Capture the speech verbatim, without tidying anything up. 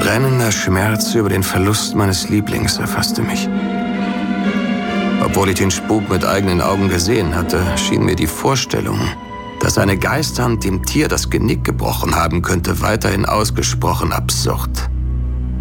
brennender Schmerz über den Verlust meines Lieblings erfasste mich. Obwohl ich den Spuk mit eigenen Augen gesehen hatte, schien mir die Vorstellung, dass eine Geisterhand dem Tier das Genick gebrochen haben könnte, weiterhin ausgesprochen absurd.